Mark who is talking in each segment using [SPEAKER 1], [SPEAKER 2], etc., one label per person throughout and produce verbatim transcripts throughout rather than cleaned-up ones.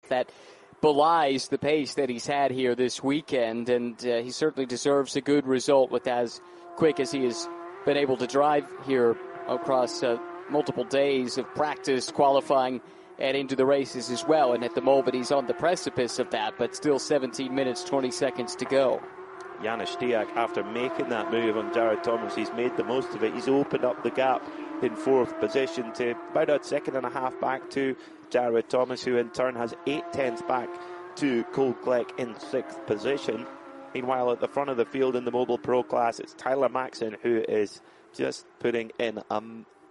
[SPEAKER 1] that belies the pace that he's had here this weekend, and uh, he certainly deserves a good result with as quick as he has been able to drive here across uh, multiple days of practice, qualifying, and into the races as well. And at the moment, he's on the precipice of that, but still seventeen minutes, twenty seconds to go.
[SPEAKER 2] Janis Stiak, after making that move on Jared Thomas, he's made the most of it. He's opened up the gap in fourth position to about a second and a half back to Jared Thomas, who in turn has eight tenths back to Cole Kleck in sixth position. Meanwhile, at the front of the field in the Mobile Pro class, it's Tyler Maxson who is just putting in a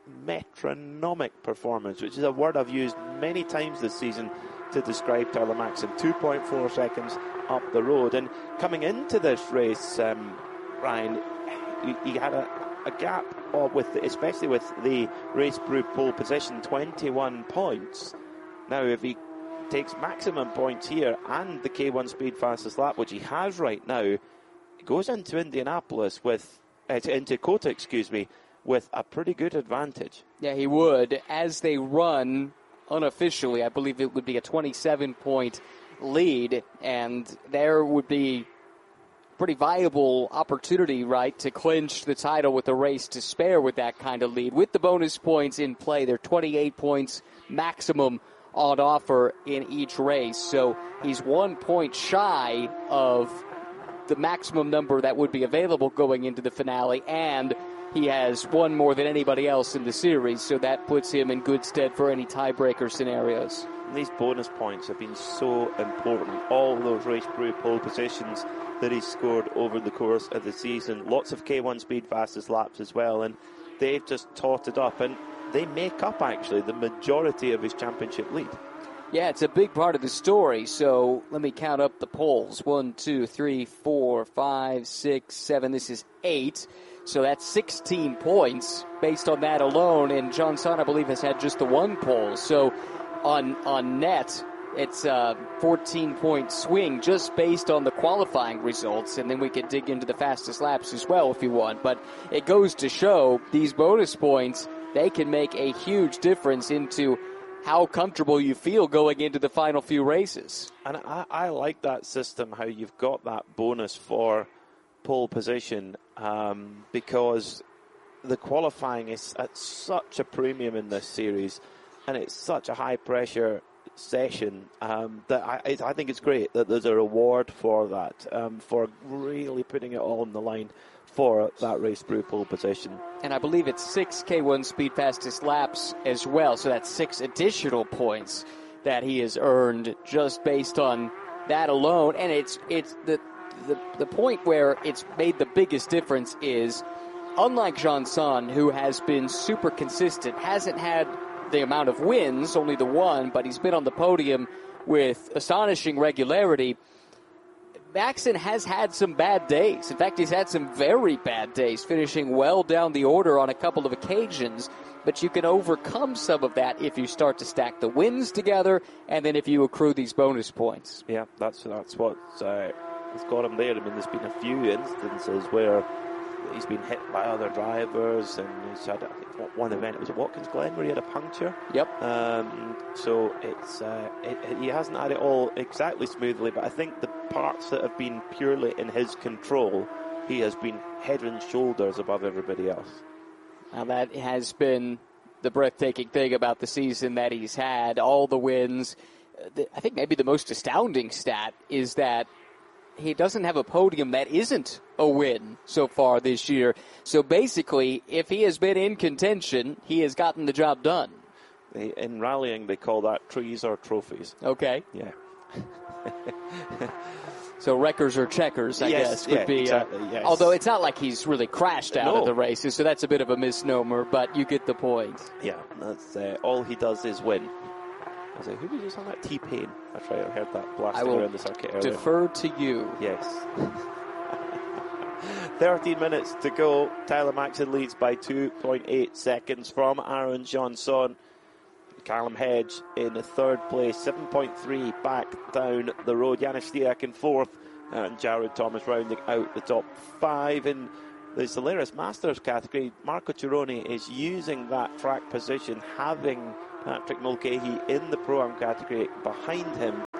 [SPEAKER 2] metronomic performance, which is a word I've used many times this season to describe Tyler Maxson. two point four seconds up the road. And coming into this race, um, Ryan, he, he had a, a gap of with, especially with the Race Brew pole position, twenty-one points. Now, if he takes maximum points here and the K one Speed fastest lap, which he has right now, he goes into Indianapolis with, uh, into Kota, excuse me, with a pretty good advantage.
[SPEAKER 1] Yeah, he would. As they run unofficially, I believe it would be a twenty-seven point lead, and there would be pretty viable opportunity, right, to clinch the title with a race to spare with that kind of lead. With the bonus points in play, they're twenty-eight points maximum on offer in each race. So he's one point shy of the maximum number that would be available going into the finale, and he has one more than anybody else in the series, so that puts him in good stead for any tiebreaker scenarios.
[SPEAKER 2] These bonus points have been so important. All those Race Brew pole positions that he's scored over the course of the season. Lots of K one Speed fastest laps as well, and they've just totted up, and they make up, actually, the majority of his championship lead.
[SPEAKER 1] Yeah, it's a big part of the story, so let me count up the poles. One, two, three, four, five, six, seven. This is eight. So that's sixteen points based on that alone, and John Son, I believe, has had just the one pole. So on on net, it's a fourteen-point swing just based on the qualifying results, and then we can dig into the fastest laps as well if you want. But it goes to show these bonus points, they can make a huge difference into how comfortable you feel going into the final few races.
[SPEAKER 2] And I, I like that system, how you've got that bonus for pole position, um, because the qualifying is at such a premium in this series, and it's such a high-pressure session um, that I, I think it's great that there's a reward for that, um, for really putting it all on the line for that Race Brew pole position.
[SPEAKER 1] And I believe it's six K one Speed fastest laps as well, so that's six additional points that he has earned just based on that alone. And it's it's the the, the point where it's made the biggest difference is, unlike Jean Son, who has been super consistent, hasn't had the amount of wins, only the one, but he's been on the podium with astonishing regularity. Maxson has had some bad days. In fact, he's had some very bad days, finishing well down the order on a couple of occasions. But you can overcome some of that if you start to stack the wins together, and then if you accrue these bonus points.
[SPEAKER 2] Yeah, that's that's what uh, has got him there. I mean, there's been a few instances where he's been hit by other drivers, and he's had, I think, one event, it was at Watkins Glen, where he had a puncture.
[SPEAKER 1] Yep.
[SPEAKER 2] Um, so it's uh, it, it, he hasn't had it all exactly smoothly, but I think the parts that have been purely in his control, he has been head and shoulders above everybody else.
[SPEAKER 1] Now that has been the breathtaking thing about the season that he's had, all the wins. I think maybe the most astounding stat is that he doesn't have a podium that isn't a win so far this year. So basically, if he has been in contention, he has gotten the job done.
[SPEAKER 2] They, in rallying, they call that trees or trophies.
[SPEAKER 1] Okay.
[SPEAKER 2] Yeah.
[SPEAKER 1] So wreckers or checkers, I
[SPEAKER 2] yes,
[SPEAKER 1] guess, would
[SPEAKER 2] yeah,
[SPEAKER 1] be.
[SPEAKER 2] Exactly,
[SPEAKER 1] uh,
[SPEAKER 2] yes.
[SPEAKER 1] Although it's not like he's really crashed out
[SPEAKER 2] no.
[SPEAKER 1] of the races, so that's a bit of a misnomer, but you get the point.
[SPEAKER 2] Yeah, that's uh, all he does is win. I was like, who was just on that? T-Pain. That's right, I heard that blasting around the circuit earlier.
[SPEAKER 1] Defer to you.
[SPEAKER 2] Yes. thirteen minutes to go. Tyler Maxson leads by two point eight seconds from Aaron Johnson. Callum Hedge in the third place, seven point three back down the road. Janis Stiak in fourth, and Jared Thomas rounding out the top five. In the Solaris Masters category, Marco Cironi is using that track position, having Patrick Mulcahy in the Pro-Am category behind him.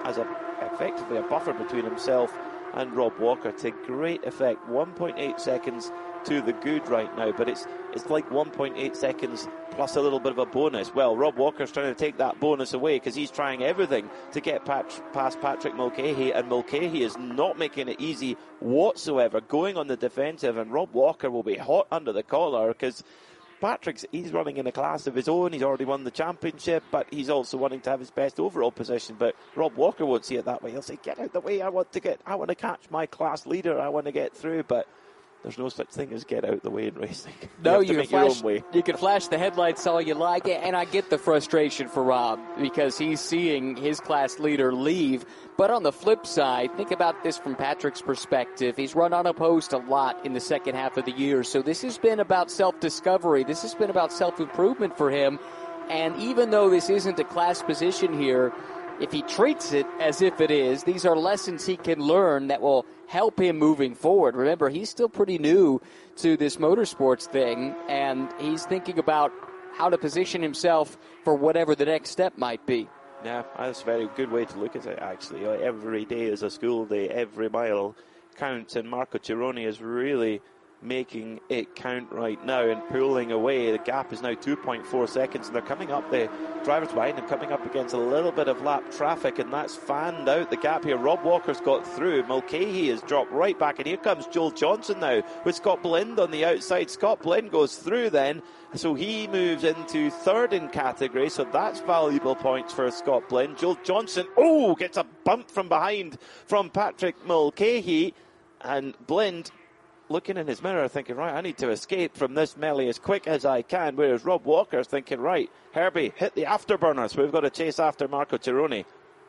[SPEAKER 2] as a effectively a buffer between himself and Rob Walker to great effect. one point eight seconds to the good right now, but it's it's like one point eight seconds plus a little bit of a bonus. Well, Rob Walker's trying to take that bonus away because he's trying everything to get pat- past Patrick Mulcahy, and Mulcahy is not making it easy whatsoever, going on the defensive, and Rob Walker will be hot under the collar because Patrick's, he's running in a class of his own. He's already won the championship, but he's also wanting to have his best overall position. But Rob Walker won't see it that way. He'll say, get out the way, I want to get, I want to catch my class leader, I want to get through. But there's no such thing as get out the way in racing.
[SPEAKER 1] No,
[SPEAKER 2] you,
[SPEAKER 1] you,
[SPEAKER 2] have to
[SPEAKER 1] can
[SPEAKER 2] make
[SPEAKER 1] flash,
[SPEAKER 2] your own way.
[SPEAKER 1] You can flash the headlights all you like, and I get the frustration for Rob because he's seeing his class leader leave. But on the flip side, think about this from Patrick's perspective. He's run unopposed a lot in the second half of the year, so this has been about self-discovery. This has been about self-improvement for him. And even though this isn't a class position here, if he treats it as if it is, these are lessons he can learn that will help him moving forward. Remember, he's still pretty new to this motorsports thing, and he's thinking about how to position himself for whatever the next step might be.
[SPEAKER 2] Yeah, that's a very good way to look at it, actually. Every day is a school day, every mile counts, and Marco Cironi is really making it count right now and pulling away. The gap is now two point four seconds, and they're coming up, the drivers behind them coming up against a little bit of lap traffic, and that's fanned out the gap here. Rob Walker's got through, Mulcahy has dropped right back, and here comes Joel Johnson now with Scott Blind on the outside. Scott Blind goes through then, so he moves into third in category, so that's valuable points for Scott Blind. Joel Johnson, oh, gets a bump from behind from Patrick Mulcahy, and Blind looking in his mirror thinking, right, I need to escape from this melee as quick as I can, whereas Rob Walker's thinking, right, Herbie, hit the afterburners, we've got to chase after Marco Cironi.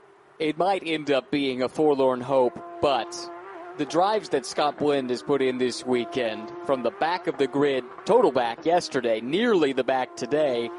[SPEAKER 1] It might end up being a forlorn hope, but the drives that Scott Blind has put in this weekend, from the back of the grid, total back yesterday, nearly the back today,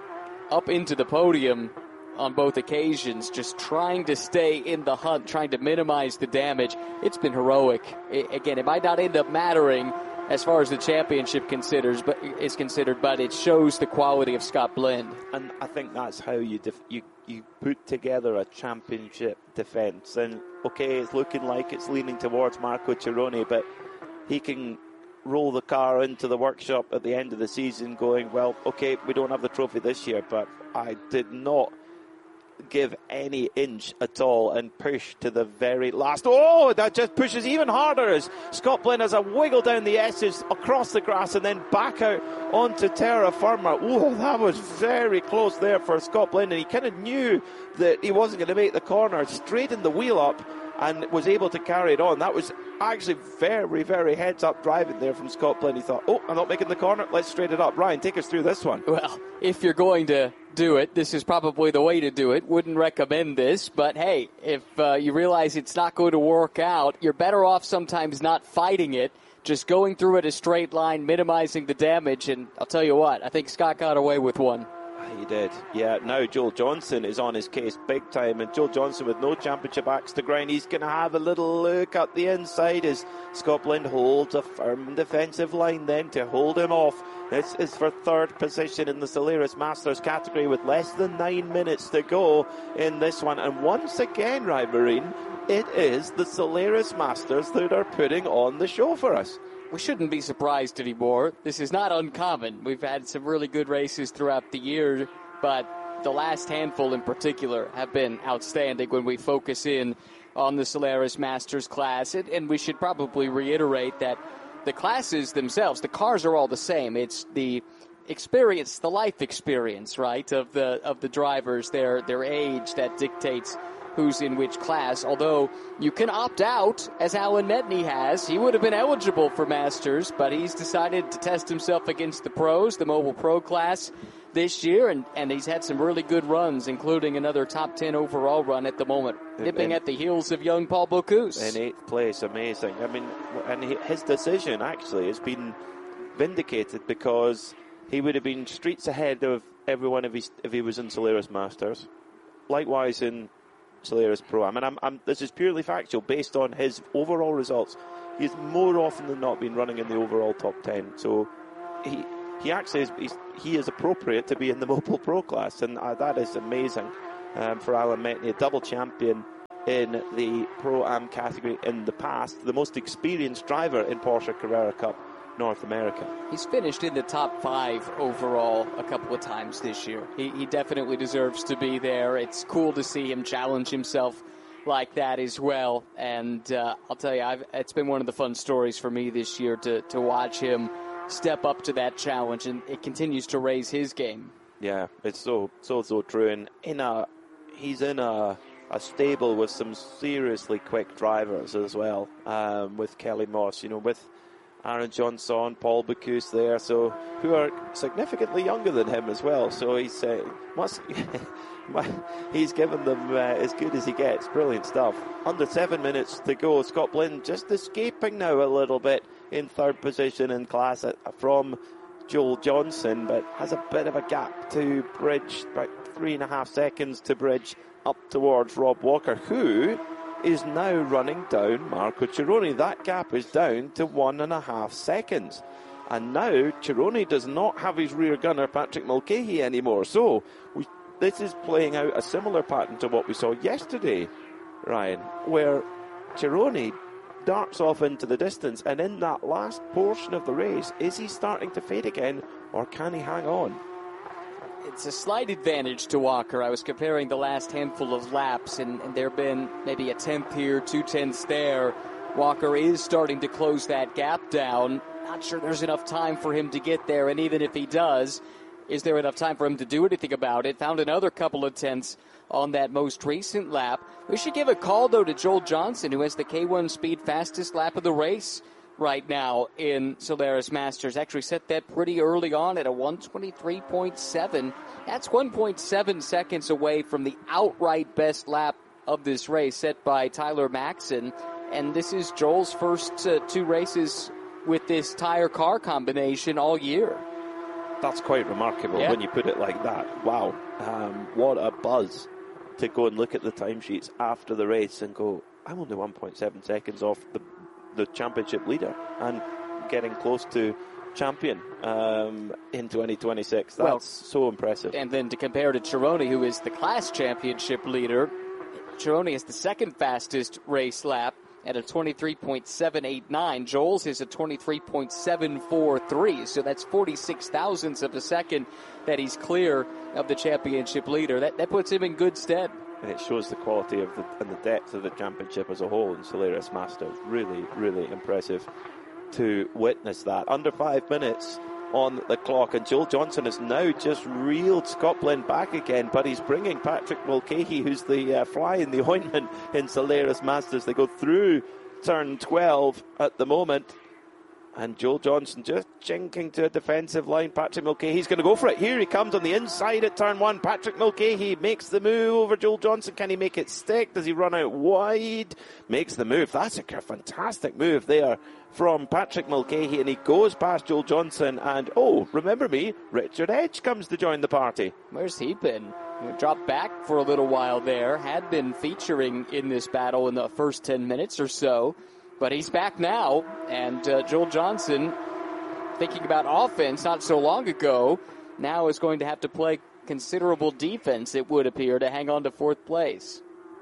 [SPEAKER 1] up into the podium on both occasions, just trying to stay in the hunt, trying to minimize the damage. It's been heroic. It, again, it might not end up mattering as far as the championship considers, but is considered, but it shows the quality of Scott Blind.
[SPEAKER 2] And I think that's how you def- you you put together a championship defence. And okay, it's looking like it's leaning towards Marco Cironi, but he can roll the car into the workshop at the end of the season going, well, okay, we don't have the trophy this year, but I did not give any inch at all and push to the very last. Oh, that just pushes even harder as Scott Blind has a wiggle down the S's across the grass and then back out onto terra firma. Oh, that was very close there for Scott Blind, and he kind of knew that he wasn't going to make the corner, straightened the wheel up and was able to carry it on. That was actually very, very heads-up driving there from Scott Blind. He thought, oh, I'm not making the corner, let's straighten it up. Ryan, take us through this one.
[SPEAKER 1] Well, if you're going to do it, this is probably the way to do it. Wouldn't recommend this, but hey, if uh, you realize it's not going to work out, you're better off sometimes not fighting it, just going through it a straight line, minimizing the damage, and I'll tell you what, I think Scott got away with one.
[SPEAKER 2] He did. Yeah, now Joel Johnson is on his case big time, and Joel Johnson with no championship axe to grind, he's going to have a little look at the inside as Scott Blind holds a firm defensive line then to hold him off. This is for third position in the Solaris Masters category with less than nine minutes to go in this one. And once again, Ryan Marine, it is the Solaris Masters that are putting on the show for us.
[SPEAKER 1] We shouldn't be surprised anymore. This is not uncommon. We've had some really good races throughout the year, but the last handful in particular have been outstanding when we focus in on the Solaris Masters class. And we should probably reiterate that the classes themselves, the cars are all the same. It's the experience, the life experience, right, of the of the drivers, their their age that dictates who's in which class, although you can opt out, as Alan Metney has. He would have been eligible for Masters, but he's decided to test himself against the pros, the Mobile Pro class this year, and, and he's had some really good runs, including another top ten overall run at the moment, nipping at the heels of young Paul Bocuse.
[SPEAKER 2] In eighth place, amazing. I mean, and his decision actually has been vindicated because he would have been streets ahead of everyone if he, if he was in Solaris Masters. Likewise in Solaris Pro. I mean, I'm, I'm, this is purely factual based on his overall results. He's more often than not been running in the overall top ten. So he he actually is he's, he is appropriate to be in the Mobile Pro class, and uh, that is amazing um, for Alan Metney, a double champion in the Pro-Am category in the past, the most experienced driver in Porsche Carrera Cup North America.
[SPEAKER 1] He's finished in the top five overall a couple of times this year. He, he definitely deserves to be there. It's cool to see him challenge himself like that as well. And uh, I'll tell you, I've, it's been one of the fun stories for me this year to, to watch him step up to that challenge, and it continues to raise his game.
[SPEAKER 2] Yeah, it's so, so, so true. And in a, he's in a, a stable with some seriously quick drivers as well, um, with Kelly Moss, you know, with Aaron Johnson, Paul Bocuse there, so who are significantly younger than him as well. So he's uh, must he's given them uh, as good as he gets. Brilliant stuff. Under seven minutes to go. Scott Blinn just escaping now a little bit in third position in class from Joel Johnson, but has a bit of a gap to bridge, about three and a half seconds to bridge up towards Rob Walker, who is now running down Marco Cironi. That gap is down to one and a half seconds. And now Cironi does not have his rear gunner, Patrick Mulcahy, anymore. So we, this is playing out a similar pattern to what we saw yesterday, Ryan, where Cironi darts off into the distance, and in that last portion of the race, is he starting to fade again, or can he hang on?
[SPEAKER 1] It's a slight advantage to Walker. I was comparing the last handful of laps, and, and there have been maybe a tenth here, two tenths there. Walker is starting to close that gap down. Not sure there's enough time for him to get there, and even if he does, is there enough time for him to do anything about it? Found another couple of tenths on that most recent lap. We should give a call, though, to Joel Johnson, who has the K one Speed fastest lap of the race right now in Solaris Masters. Actually set that pretty early on at a one twenty-three point seven. That's one point seven seconds away from the outright best lap of this race set by Tyler Maxson. And this is Joel's first uh, two races with this tire car combination all year.
[SPEAKER 2] That's quite remarkable
[SPEAKER 1] yeah.
[SPEAKER 2] when you put it like that. Wow. Um, what a buzz to go and look at the timesheets after the race and go, I'm only one point seven seconds off the the championship leader and getting close to champion um, in twenty twenty-six. That's well, so impressive.
[SPEAKER 1] And then to compare to Cironi, who is the class championship leader, Cironi is the second fastest race lap at a twenty-three point seven eight nine. Joel's is a twenty-three point seven four three, so that's forty-six thousandths of a second that he's clear of the championship leader. That, that puts him in good stead.
[SPEAKER 2] And it shows the quality of the and the depth of the championship as a whole in Solaris Masters. Really, really impressive to witness that. Under five minutes on the clock, and Joel Johnson has now just reeled Scott Blinn back again, but he's bringing Patrick Mulcahy, who's the uh, fly in the ointment in Solaris Masters. They go through turn twelve at the moment. And Joel Johnson just jinking to a defensive line. Patrick Mulcahy's going to go for it. Here he comes on the inside at turn one. Patrick Mulcahy makes the move over Joel Johnson. Can he make it stick? Does he run out wide? Makes the move. That's a fantastic move there from Patrick Mulcahy. And he goes past Joel Johnson. And, oh, remember me, Richard Edge comes to join the party.
[SPEAKER 1] Where's he been? We dropped back for a little while there. Had been featuring in this battle in the first ten minutes or so. But he's back now, and uh, Joel Johnson, thinking about offense not so long ago, now is going to have to play considerable defense, it would appear, to hang on to fourth place.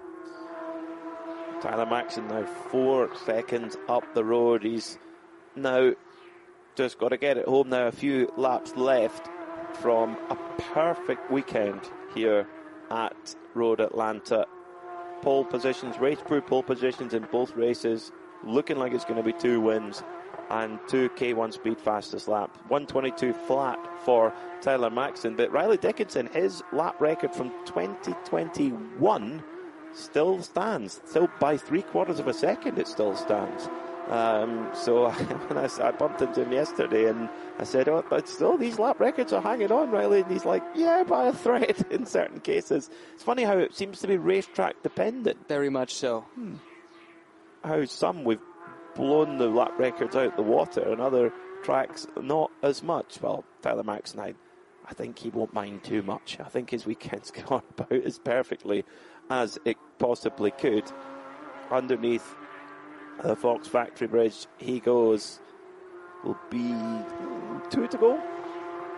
[SPEAKER 2] Tyler Maxson now four seconds up the road. He's now just got to get it home now. A few laps left from a perfect weekend here at Road Atlanta. Pole positions, race crew pole positions in both races. Looking like it's going to be two wins and two K one Speed fastest laps. one twenty-two flat for Tyler Maxson. But Riley Dickinson, his lap record from twenty twenty-one still stands. Still by three quarters of a second it still stands. Um, so when I, I bumped into him yesterday and I said, oh, but still these lap records are hanging on, Riley. And he's like, yeah, by a thread in certain cases. It's funny how it seems to be racetrack dependent.
[SPEAKER 1] Very much so.
[SPEAKER 2] Hmm. How some we've blown the lap records out the water and other tracks not as much. Well, Tyler Maxson, I, I think he won't mind too much. I think his weekend's gone about as perfectly as it possibly could. Underneath the Fox Factory Bridge he goes. Will be two to go.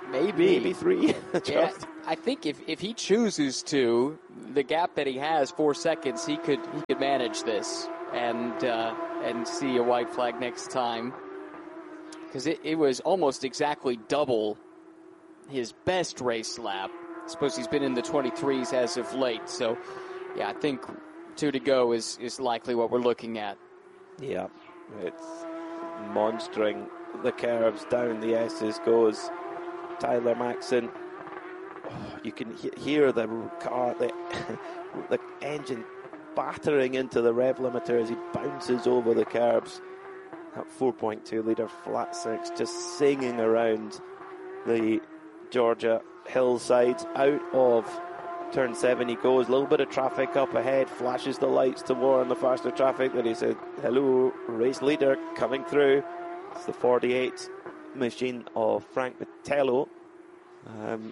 [SPEAKER 1] Maybe.
[SPEAKER 2] Maybe three.
[SPEAKER 1] Yeah, I think if, if he chooses to, the gap that he has, four seconds, he could he could manage this and uh, and see a white flag next time. Because it, it was almost exactly double his best race lap. I suppose he's been in the twenty-threes as of late. So, yeah, I think two to go is, is likely what we're looking at.
[SPEAKER 2] Yeah, it's monstering the curves down the S's goes Tyler Maxson. Oh, you can he- hear the car, the, the engine battering into the rev limiter as he bounces over the curbs. That four point two litre flat six just singing around the Georgia hillsides. Out of turn seven he goes. A little bit of traffic up ahead. Flashes the lights to warn the faster traffic that he said, hello, race leader coming through. It's the forty-eight machine of Frank Vitello. Um,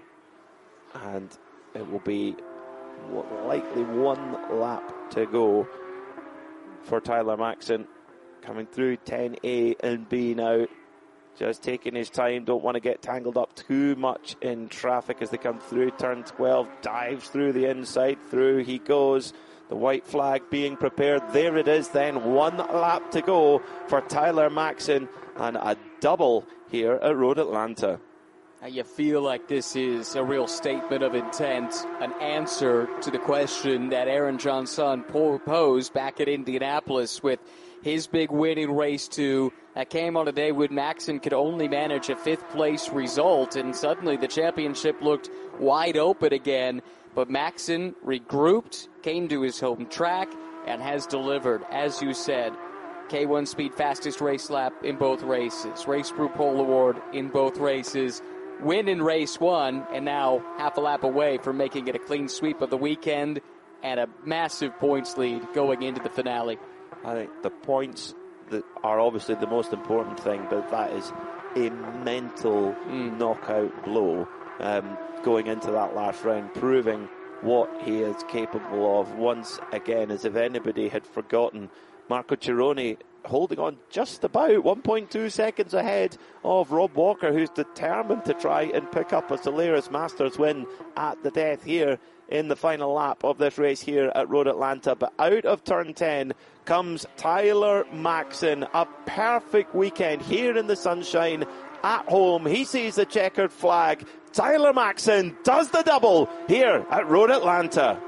[SPEAKER 2] and it will be likely one lap to go for Tyler Maxson. Coming through ten A and B now. Just taking his time. Don't want to get tangled up too much in traffic as they come through. Turn twelve. Dives through the inside. Through he goes. The white flag being prepared. There it is then. One lap to go for Tyler Maxson. And a double here at Road Atlanta.
[SPEAKER 1] You feel like this is a real statement of intent, an answer to the question that Aaron Johnson posed back at Indianapolis with his big win in race two. That came on a day when Maxson could only manage a fifth place result, and suddenly the championship looked wide open again. But Maxson regrouped, came to his home track, and has delivered, as you said. K one Speed fastest race lap in both races. Race Crew Pole Award in both races. Win in race one, and now half a lap away from making it a clean sweep of the weekend and a massive points lead going into the finale.
[SPEAKER 2] I think the points that are obviously the most important thing, but that is a mental mm. knockout blow um, going into that last round, proving what he is capable of once again, as if anybody had forgotten. Marco Cirone holding on just about one point two seconds ahead of Rob Walker, who's determined to try and pick up a Solaris Masters win at the death here in the final lap of this race here at Road Atlanta. But out of turn ten comes Tyler Maxson. A perfect weekend here in the sunshine at home. He sees the checkered flag. Tyler Maxson does the double here at Road Atlanta.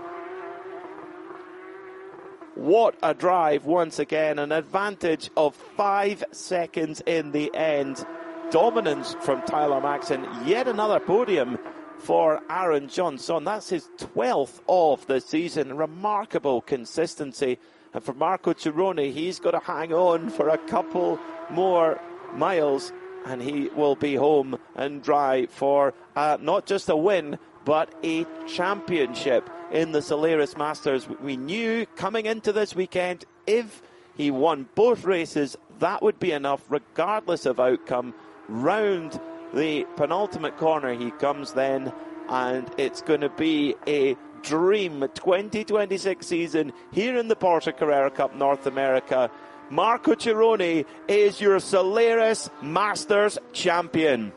[SPEAKER 2] What a drive once again. An advantage of five seconds in the end. Dominance from Tyler Maxson. Yet another podium for Aaron Johnson. That's his twelfth of the season. Remarkable consistency. And for Marco Cirone, he's got to hang on for a couple more miles and he will be home and dry for uh, not just a win, but a championship in the Solaris Masters. We knew coming into this weekend, if he won both races, that would be enough regardless of outcome. Round the penultimate corner he comes then, and it's going to be a dream twenty twenty-six season here in the Porsche Carrera Cup North America. Marco Cirone is your Solaris Masters champion.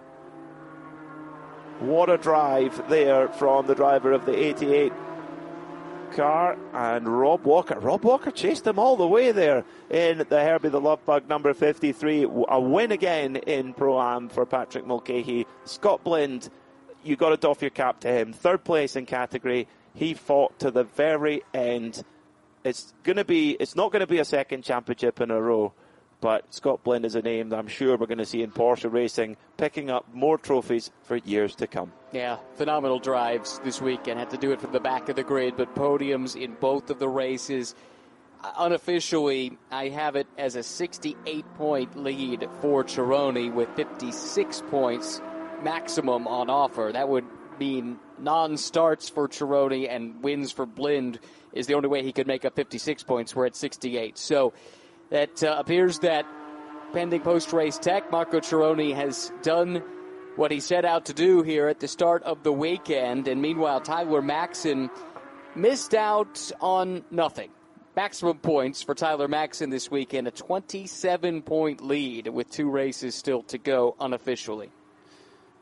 [SPEAKER 2] What a drive there from the driver of the eighty-eight car, and Rob Walker. Rob Walker chased him all the way there in the Herbie the Love Bug number fifty-three. A win again in Pro-Am for Patrick Mulcahy. Scott Blind, you got to doff your cap to him. Third place in category. He fought to the very end. It's gonna be. It's not going to be a second championship in a row, but Scott Blind is a name that I'm sure we're going to see in Porsche racing, picking up more trophies for years to come.
[SPEAKER 1] Yeah, phenomenal drives this weekend. Had to do it from the back of the grid, but podiums in both of the races. Unofficially, I have it as a sixty-eight point lead for Cirone with fifty-six points maximum on offer. That would mean non-starts for Cirone and wins for Blind is the only way he could make up fifty-six points. We're at sixty-eight. So that uh, appears that pending post-race tech, Marco Cirone has done what he set out to do here at the start of the weekend. And meanwhile, Tyler Maxson missed out on nothing. Maximum points for Tyler Maxson this weekend, a twenty-seven point lead with two races still to go unofficially.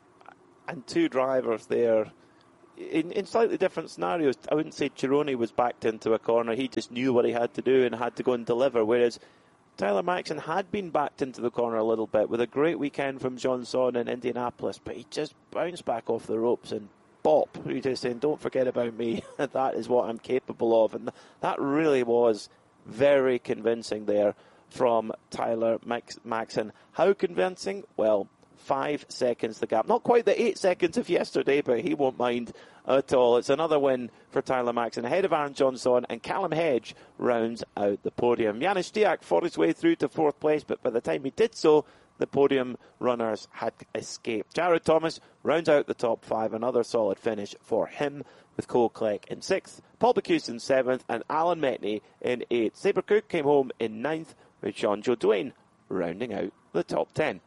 [SPEAKER 2] and two drivers there in, in slightly different scenarios. I wouldn't say Chironi was backed into a corner. He just knew what he had to do and had to go and deliver, whereas Tyler Maxson had been backed into the corner a little bit with a great weekend from Jean Son in Indianapolis, but he just bounced back off the ropes and bop. He's just saying, don't forget about me. That is what I'm capable of. And that really was very convincing there from Tyler Max- Maxson. How convincing? Well, five seconds the gap. Not quite the eight seconds of yesterday, but he won't mind at all. It's another win for Tyler Maxson ahead of Aaron Jean Son, and Callum Hedge rounds out the podium. Janis Stiak fought his way through to fourth place, but by the time he did so, the podium runners had escaped. Jared Thomas rounds out the top five, another solid finish for him, with Cole Clegg in sixth, Paul Bocuse in seventh, and Alan Metney in eighth. Sabre Cook came home in ninth, with Sean Joe Duane rounding out the top ten.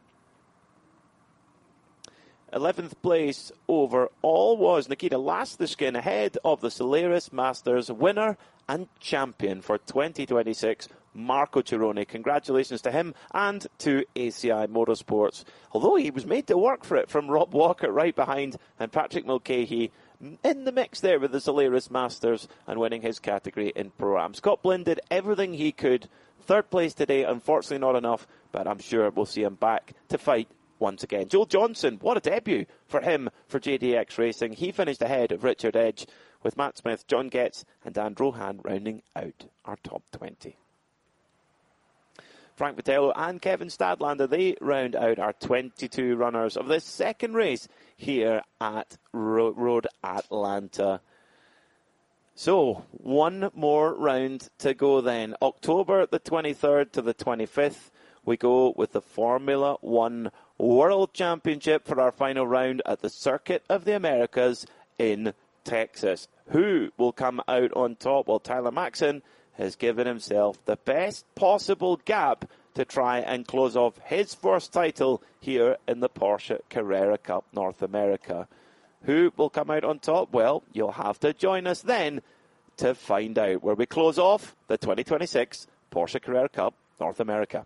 [SPEAKER 2] eleventh place overall was Nikita Lastiskin ahead of the Solaris Masters winner and champion for twenty twenty-six, Marco Chironi. Congratulations to him and to A C I Motorsports. Although he was made to work for it from Rob Walker right behind, and Patrick Mulcahy in the mix there with the Solaris Masters and winning his category in Pro-Am. Scott Blinn did everything he could. Third place today, unfortunately not enough, but I'm sure we'll see him back to fight once again. Joel Johnson, what a debut for him for J D X Racing. He finished ahead of Richard Edge, with Matt Smith, John Getz and Dan Rohan rounding out our top twenty. Frank Vitello and Kevin Stadlander, they round out our twenty-two runners of this second race here at Ro- Road Atlanta. So, one more round to go then. October the twenty-third to the twenty-fifth, we go with the Formula One World Championship for our final round at the Circuit of the Americas in Texas. Who will come out on top? Well, Tyler Maxson has given himself the best possible gap to try and close off his first title here in the Porsche Carrera Cup North America. Who will come out on top? Well, you'll have to join us then to find out, where we close off the twenty twenty-six Porsche Carrera Cup North America.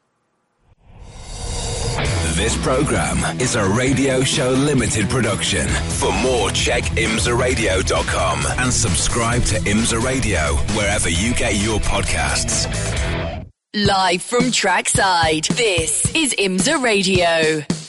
[SPEAKER 3] This program is a Radio Show Limited production. For more, check imsa radio dot com and subscribe to IMSA Radio wherever you get your podcasts.
[SPEAKER 4] Live from trackside, this is IMSA Radio.